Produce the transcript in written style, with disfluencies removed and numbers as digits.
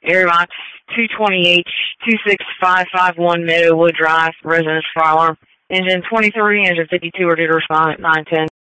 Airbox 220H26551 Meadowwood Drive, residence fire alarm. Engine 23, engine 52 are due to respond at 9:10.